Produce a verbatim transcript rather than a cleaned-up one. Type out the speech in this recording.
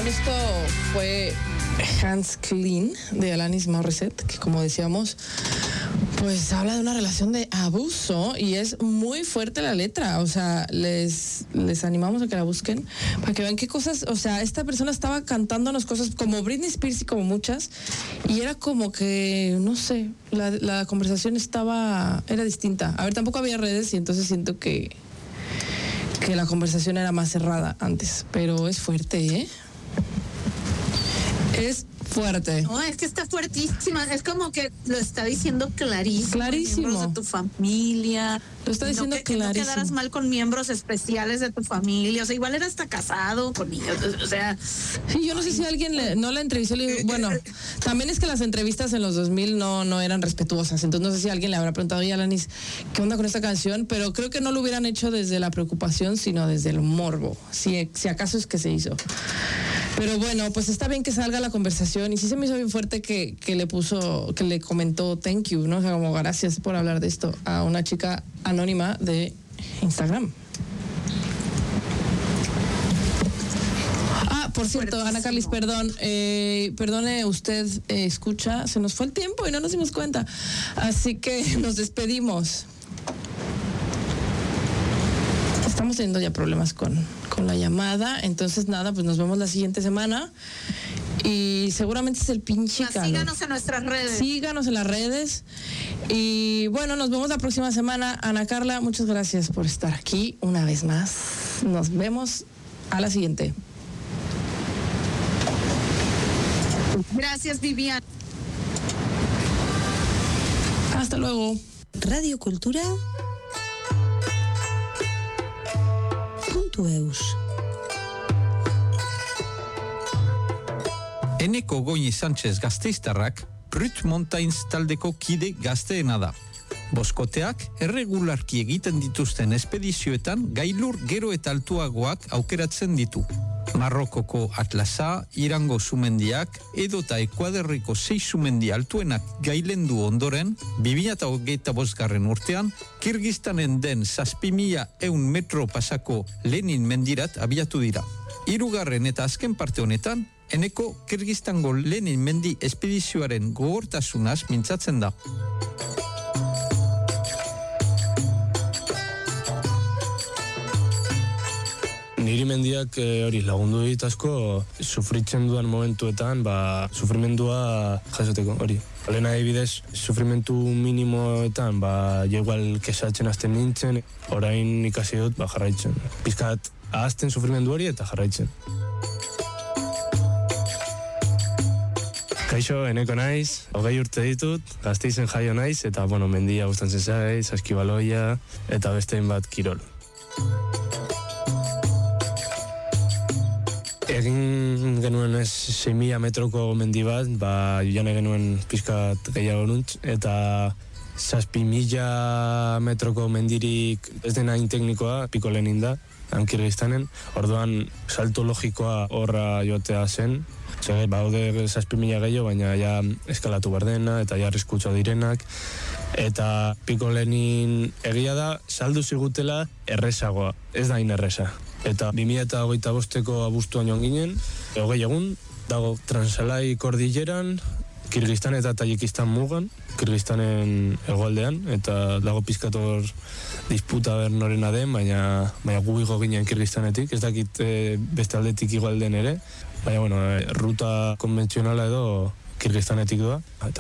Bueno, esto fue Hands Clean de Alanis Morissette, que como decíamos, pues habla de una relación de abuso y es muy fuerte la letra. O sea, les, les animamos a que la busquen para que vean qué cosas, o sea, esta persona estaba cantándonos cosas como Britney Spears y como muchas, y era como que, no sé, la, la conversación estaba, era distinta. A ver, tampoco había redes y entonces siento que, que la conversación era más cerrada antes, pero es fuerte, ¿eh? Es fuerte. No, es que está fuertísima. Es como que lo está diciendo clarísimo. Clarísimo. Miembros de tu familia. Lo está diciendo no, que, clarísimo. Que no quedaras mal con miembros especiales de tu familia. O sea, igual era hasta casado con niños. O sea. Sí, yo no sé si alguien le, no la entrevistó. Le, bueno, también es que las entrevistas en los dos mil no, no eran respetuosas. Entonces no sé si alguien le habrá preguntado, oye, Alanis, ¿qué onda con esta canción? Pero creo que no lo hubieran hecho desde la preocupación, sino desde el morbo. Si, si acaso es que se hizo. Pero bueno, pues está bien que salga la conversación y sí se me hizo bien fuerte que, que le puso, que le comentó thank you, ¿no? O sea, como gracias por hablar de esto a una chica anónima de Instagram. Ah, por cierto, Ana Carlis, perdón, eh, perdone usted, eh, escucha, se nos fue el tiempo y no nos dimos cuenta. Así que nos despedimos. Estamos teniendo ya problemas con, con la llamada, entonces nada, pues nos vemos la siguiente semana y seguramente es el pinche calor. Síganos en nuestras redes. Síganos en las redes y bueno, nos vemos la próxima semana. Ana Carla, muchas gracias por estar aquí una vez más. Nos vemos a la siguiente. Gracias, Vivian. Hasta luego. Radio Cultura Eus. Eneko Goñi Sánchez Gasteiztarrak Brut Mountains taldeko kide gazteena da. Boskoteak erregularki egiten dituzten espedizioetan gailur gero eta altuagoak aukeratzen ditu. Marrokoko Atlasa, Irango sumendiak edota Ekuaderriko sei sumendi altuenak gailendu ondoren, bi mila hogeita bosgarren urtean, Kirgistanen den zazpi mila ehun metro pasako Lenin mendirat abiatu dira. Hirugarren eta azken parte honetan, Eneko Kirgistango Lenin mendi espedizioaren gogortasunaz mintzatzen da. Niri mendiak hori eh, lagundu dit asko sufritzen duan momentuetan, ba, sufrimendua jasoteko, hori. Lehen adibidez, sufrimentu minimoetan, ba, jo igual kesatzen hasten nintzen, orain ikasi dut, ba, jarraitzen. Pizkat ahazten sufrimendu hori eta jarraitzen. Kaixo, Eneko naiz, hogei urte ditut, Gasteizen jaio naiz, eta, bueno, mendia gustatzen zaiz, saskibaloia, eta bestein bat kirol. Egin genuen ez sei mila metroko mendi bat, ba, joan genuen pizkat gehiago nuntz, eta zazpi mila metroko mendirik ez dena hain teknikoa, piko Lenin da, Kirgistanen, orduan salto logikoa horra joatea zen, Zer, baude zazpi mila gehiago, baina ja eskalatu behar dena, eta ja arriskutsa direnak, eta piko Lenin egia da, saldu zigutela errezagoa, ez da hain erreza. Eta bi mila hogeita bosteko abuztuan joan ginen, hogei egun, dago Transalai kordilleran, Kirgistan eta Tayikistan mugan, Kirgistanen hegoaldean, eta dago pizkator disputa ber norena den, baina, baina gu igo ginen Kirgistanetik, ez dakit e, beste aldetik igualden ere, baina, bueno, e, ruta konbentzionala edo Kirgistanetik doa, eta